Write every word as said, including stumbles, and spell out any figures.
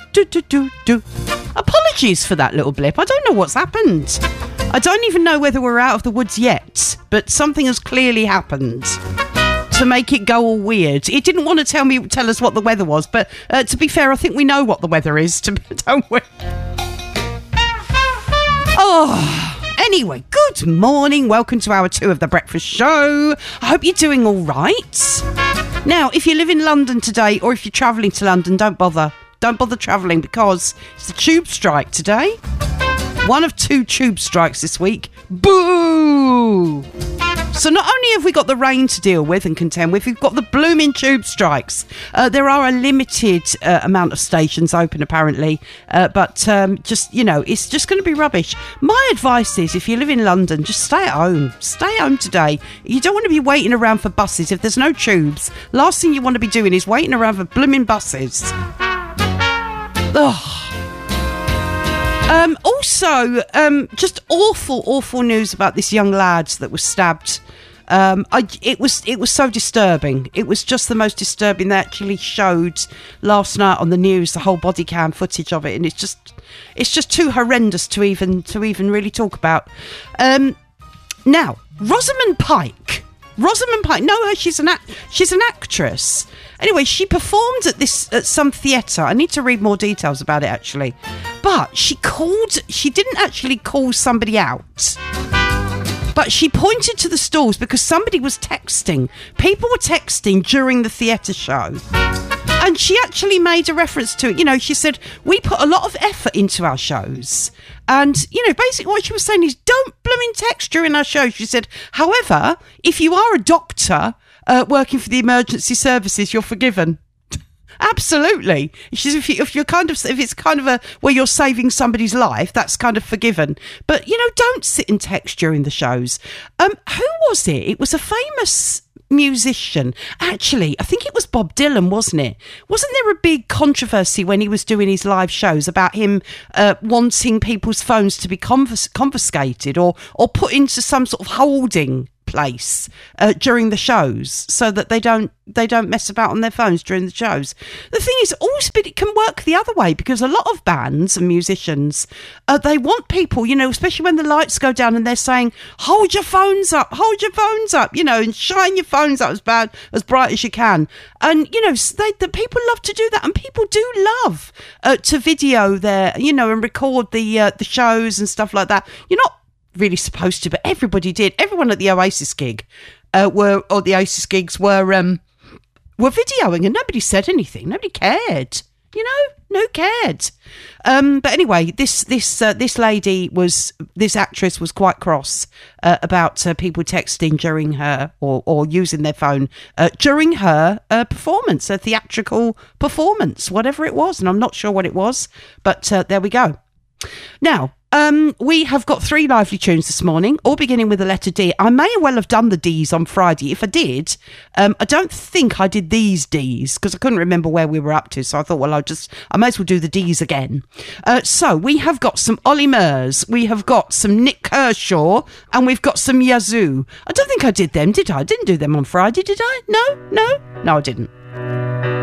do, do, do, do. Apologies for that little blip. I don't know what's happened. I don't even know whether we're out of the woods yet, but something has clearly happened to make it go all weird. It didn't want to tell me, tell us what the weather was, but uh, to be fair, I think we know what the weather is, to, don't we? Oh, anyway, good morning. Welcome to hour two of The Breakfast Show. I hope you're doing all right. Now, if you live in London today, or if you're travelling to London, don't bother. Don't bother travelling because it's the tube strike today. One of two tube strikes this week. Boo! So not only have we got the rain to deal with and contend with, we've got the blooming tube strikes. Uh, there are a limited uh, amount of stations open, apparently. Uh, but um, just, you know, it's just going to be rubbish. My advice is, if you live in London, just stay at home. Stay home today. You don't want to be waiting around for buses. If there's no tubes, last thing you want to be doing is waiting around for blooming buses. Ugh. Um, also, um, just awful, awful news about this young lad that was stabbed. Um, I, it was it was so disturbing. It was just the most disturbing. They actually showed last night on the news the whole body cam footage of it, and it's just it's just too horrendous to even to even really talk about. Um, now, Rosamund Pike. Rosamund Pike. No, her. She's an act, she's an actress. Anyway, she performed at this at some theatre. I need to read more details about it, actually. But she called. She didn't actually call somebody out. But she pointed to the stalls because somebody was texting. People were texting during the theatre show. And she actually made a reference to it. You know, she said, we put a lot of effort into our shows. And, you know, basically what she was saying is, don't blooming text during our shows. She said, however, if you are a doctor uh, working for the emergency services, you're forgiven. Absolutely. She says, if, you, if you're kind of, if it's kind of a where you're saving somebody's life, that's kind of forgiven. But, you know, don't sit and text during the shows. Um, who was it? It was a famous musician. Actually, I think it was Bob Dylan, wasn't it? Wasn't there a big controversy when he was doing his live shows about him uh, wanting people's phones to be confis- confiscated or or put into some sort of holding place uh, during the shows so that they don't they don't mess about on their phones during the shows? The thing is, also, but it can work the other way, because a lot of bands and musicians, uh, they want people, you know, especially when the lights go down and they're saying, hold your phones up, hold your phones up, you know, and shine your phones up as bad, as bright as you can. And, you know, they, the people love to do that, and people do love uh, to video their, you know, and record the uh, the shows and stuff like that. You're not really supposed to, but everybody did. Everyone at the Oasis gig uh, were, or the Oasis gigs were, um, were videoing, and nobody said anything. Nobody cared. You know, no cared. Um, but anyway, this this uh, this lady was, this actress was quite cross uh, about uh, people texting during her or or using their phone uh, during her uh, performance, her theatrical performance, whatever it was, and I'm not sure what it was, but uh, there we go. Now, um, we have got three lively tunes this morning, all beginning with the letter D. I may well have done the D's on Friday. If I did, um, I don't think I did these D's because I couldn't remember where we were up to. So I thought, well, I'll just, I may as well do the D's again. Uh, so we have got some Ollie Murs, we have got some Nick Kershaw, and we've got some Yazoo. I don't think I did them, did I? I didn't do them on Friday, did I? No, no, no, I didn't.